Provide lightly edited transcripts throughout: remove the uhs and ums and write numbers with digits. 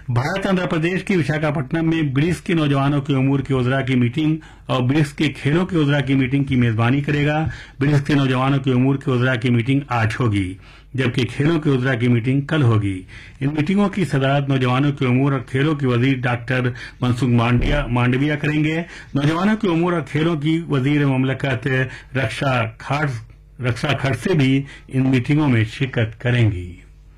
भारत आंध्र प्रदेश के विशाखापट्टनम में ब्रिक्स के नौजवानों के उमूर के वज़रा की मीटिंग और ब्रिक्स के खेलों के वज़रा की मीटिंग की मेजबानी करेगा। ब्रिक्स के नौजवानों के उमूर के वज़रा की मीटिंग आज होगी, जबकि खेलों के वज़रा की मीटिंग कल होगी। इन मीटिंगों की सदारत नौजवानों के उमूर और खेलों के वजीर डॉक्टर मनसुख मांडविया करेंगे। नौजवानों के उमूर और खेलों की वजीर ममलकत रक्षा खड़से भी इन मीटिंगों में शिरकत करेंगी।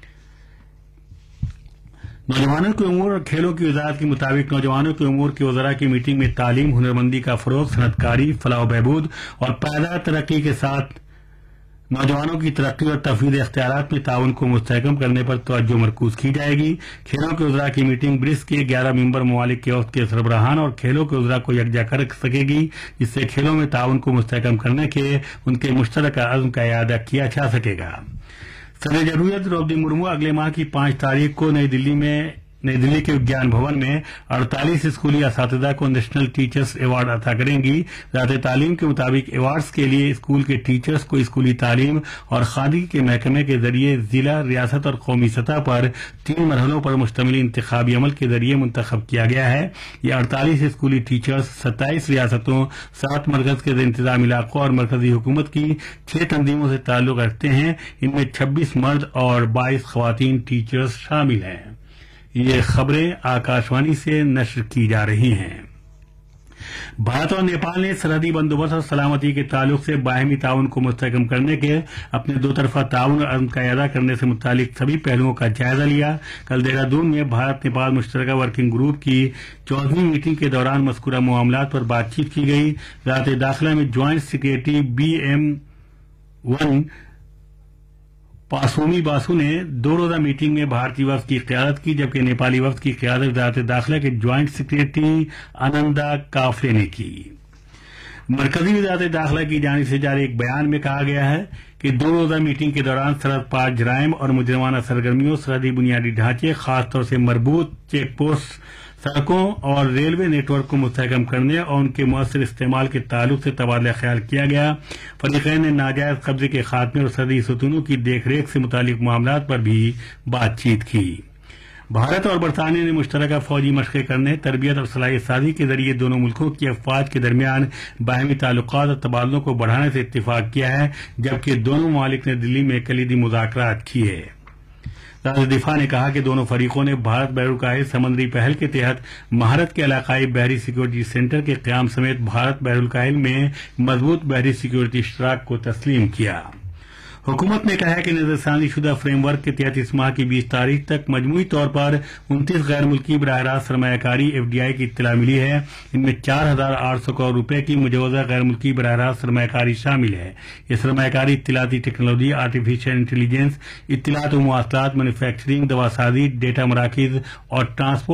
नौजवानों के उमूर और खेलों की वजारत के मुताबिक नौजवानों के उमूर के वज़रा की मीटिंग में तालीम, हुनरमंदी का फरोग, सनतकारी, फलाह बहबूद और पायदार तरक्की के साथ नौजवानों की तरक्की और तफवीज़ इख्तियारात में ताउन को मुस्तहकम करने पर तवज्जो मरकूज की जाएगी। खेलों के वज़रा की मीटिंग ब्रिक्स के 11 मेंबर ममालिक के वक्त के सरबराहान और खेलों के वज़रा को यकजा कर सकेगी, जिससे खेलों में ताउन को मुस्तहकम करने के उनके मुश्तरका अज़्म का इआदा किया जा सकेगा। सदर जमहूरियत द्रौपदी मुर्मू अगले माह की 5 तारीख को नई दिल्ली के विज्ञान भवन में 48 स्कूली असातिज़ा को नेशनल टीचर्स अवार्ड अता करेंगी। वज़ारत तालीम के मुताबिक अवार्ड्स के लिए स्कूल के टीचर्स को स्कूली तालीम और खादी के महकमे के जरिए जिला, रियासत और कौमी सतह पर 3 मरहलों पर मुश्तमिल इंतखाबी अमल के जरिए मुंतखब किया गया है। ये 48 स्कूली टीचर्स 27 रियासतों, 7 मरकज के इंतजामी इलाकों और मरकजी हुकूमत की 6 तंजीमों से ताल्लुक रखते हैं। इनमें 26 मर्द और 22 खवातीन टीचर्स शामिल हैं। ये खबरें आकाशवाणी से नश्र की जा रही हैं। भारत और नेपाल ने सरहदी बंदोबस्त और सलामती के ताल्लुक से बाहमी ताउन को मुस्तहकम करने के अपने दो तरफा ताउन और अज़्म का इआदा करने से मुतालिक सभी पहलुओं का जायजा लिया। कल देहरादून में भारत नेपाल मुश्तरका वर्किंग ग्रुप की 14वीं मीटिंग के दौरान मज़कूरा मामलात पर बातचीत की गई। वज़ारत दाखिला में ज्वाइंट सेक्रेटरी BM1 पासोमी बासु ने 2 रोजा मीटिंग में भारतीय वफ्द की क़ियादत की, जबकि नेपाली वफ्द की क़ियादत वज़ारत दाखिला के ज्वाइंट सेक्रेटरी आनंदा काफले ने की। मरकजी वज़ारत दाखिला की जानिब से जारी एक बयान में कहा गया है कि 2 रोजा मीटिंग के दौरान सरहद पार जराइम और मुजरिमाना सरगर्मियों, सरहदी बुनियादी ढांचे, खासतौर से मरबूत चेक पोस्ट, सड़कों और रेलवे नेटवर्क को मुस्तहकम करने और उनके मुअस्सर इस्तेमाल के ताल्लुक से तबादला ख्याल किया गया। फरीक़ैन ने नाजायज कब्जे के खात्मे और सरहदी सतूनों की देखरेख से मुतालिक मामलात पर भी बातचीत की। भारत और बरतानिया ने मुश्तरका फौजी मशक़ें करने, तरबियत और सलाहियत साजी के जरिए दोनों मुल्कों की अफवाज के दरमियान बाहमी ताल्लुकात और तबादलों को बढ़ाने से इत्तिफाक किया है, जबकि दोनों ममालिक ने दिल्ली में कलीदी मुज़ाकरात किए। वज़ारत दिफा ने कहा कि दोनों फरीकों ने भारत बहरुलकाहिल समंदरी पहल के तहत महारत के इलाकाई बहरी सिक्योरिटी सेंटर के क़याम समेत भारत बहरुलकाहिल में मजबूत बहरी सिक्योरिटी इश्तराक को तस्लीम किया। हुकूमत ने कहा है कि नजरसानी शुदा फ्रेमवर्क के तहत इस माह की 20 तारीख तक मजमूई तौर पर 29 गैर मुल्की बराह रास्त सरमायाकारी FDI की इत्तला मिली है। इनमें 4,800 करोड़ रुपए की मुजवजा गैर मुल्की बराह रास्त सरमायाकारी शामिल है। ये सरमायाकारी इत्तलाती टेक्नोलॉजी, आर्टिफिशियल इंटेलिजेंस, इत्तलात व मुवासलात, मैन्युफैक्चरिंग, दवासाजी, डेटा मराकिज और ट्रांसपोर्ट